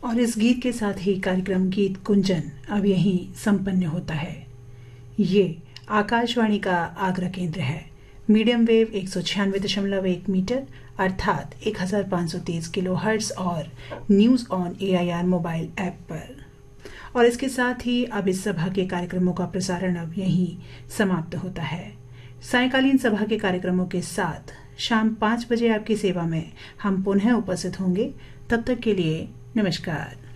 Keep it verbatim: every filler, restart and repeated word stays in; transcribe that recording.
और इस गीत के साथ ही कार्यक्रम गीत कुंजन अब यहीं संपन्न होता है। ये आकाशवाणी का आगरा केंद्र है। मीडियम वेव एक सौ छियानवे दशमलव एक मीटर अर्थात एक हजार पाँच सौ तीस किलो हर्ट्ज और news on A I R mobile app पर। और इसके साथ ही अब इस सभा के कार्यक्रमों का प्रसारण अब यहीं समाप्त होता है। सायंकालीन सभा के कार्यक्रमों के साथ शाम पाँच बजे आपकी सेवा में हम पुनः उपस्थित होंगे। तब तक के लिए नमस्कार।